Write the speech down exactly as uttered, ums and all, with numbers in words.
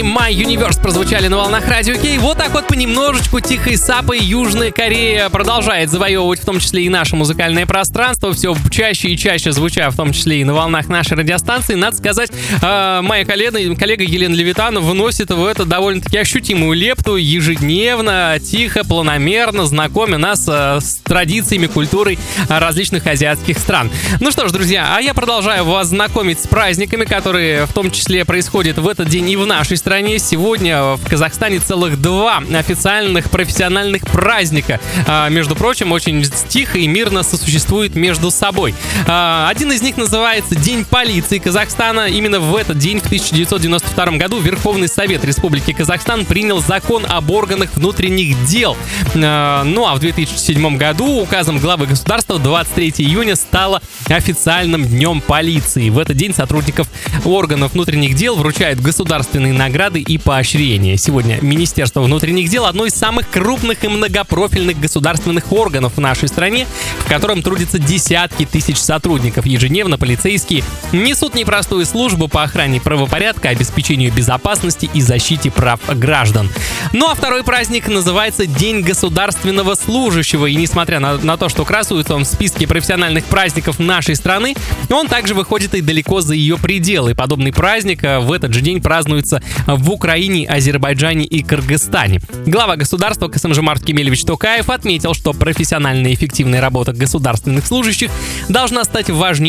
My Universe прозвучали на волнах Радио Кей. Вот так вот понемножечку тихой сапой Южная Корея продолжает завоевывать в том числе и наше музыкальное пространство, все чаще и чаще звуча в том числе и на волнах нашей радиостанции. Надо сказать, э, моя коллега, коллега Елена Левитан вносит в это довольно-таки ощутимую лепту ежедневно, тихо, планомерно знакомя нас э, с традициями, культурой различных азиатских стран. Ну что ж, друзья, а я продолжаю вас знакомить с праздниками, которые в том числе происходят в этот день и в нашей стране. Сегодня в Казахстане целых два официальных профессиональных праздника. А, между прочим, очень тихо и мирно сосуществуют между собой. А, один из них называется День полиции Казахстана. Именно в этот день, в тысяча девятьсот девяносто втором году, Верховный Совет Республики Казахстан принял закон об органах внутренних дел. А, ну а в две тысячи седьмом году указом главы государства двадцать третьего июня стало официальным днем полиции. В этот день сотрудников органов внутренних дел вручают государственные награды и поощрения. Сегодня Министерство внутренних дел — одно из самых крупных и многопрофильных государственных органов в нашей стране, в котором трудятся десятки тысяч сотрудников. Ежедневно полицейские несут непростую службу по охране правопорядка, обеспечению безопасности и защите прав граждан. Ну а второй праздник называется День государственного служащего. И несмотря на, на то, что красуется он в списке профессиональных праздников нашей страны, он также выходит и далеко за ее пределы. Подобный праздник в этот же день празднуется в Украине, Азербайджане и Кыргызстане. Глава государства Касым-Жомарт Кемелевич Токаев отметил, что профессиональная и эффективная работа государственных служащих должна стать важнейшей